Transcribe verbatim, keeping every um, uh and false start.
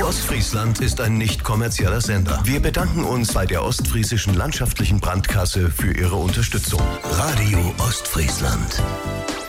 Ostfriesland ist ein nicht kommerzieller Sender. Wir bedanken uns bei der Ostfriesischen Landschaftlichen Brandkasse für ihre Unterstützung. Radio Ostfriesland.